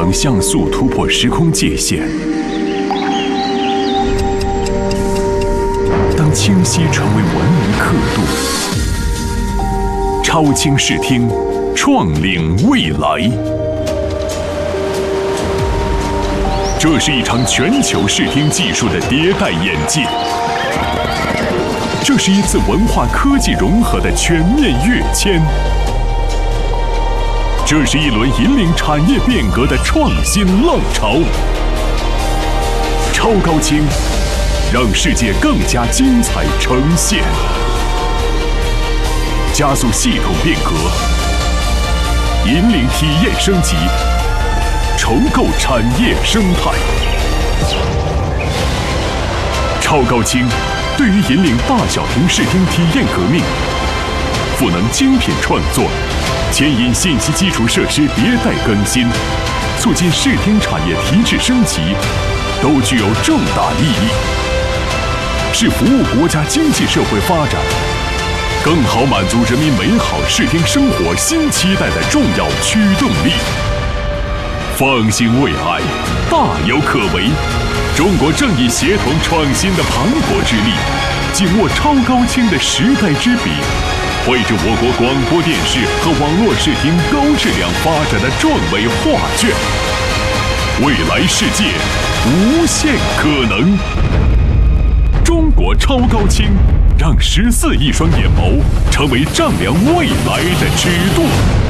当像素突破时空界限，当清晰成为文明刻度，超清视听，创领未来。这是一场全球视听技术的迭代演进，这是一次文化科技融合的全面跃迁，这是一轮引领产业变革的创新浪潮。超高清，让世界更加精彩呈现，加速系统变革，引领体验升级，重构产业生态。超高清对于引领大小屏视听体验革命，赋能精品创作，牵引信息基础设施迭代更新，促进视听产业提质升级，都具有重大意义，是服务国家经济社会发展，更好满足人民美好视听生活新期待的重要驱动力。放心未来，大有可为。中国正以协同创新的磅礴之力，紧握超高清的时代之笔，绘制我国广播电视和网络视听高质量发展的壮伟画卷。未来世界，无限可能。中国超高清，让14亿双眼眸成为丈量未来的尺度。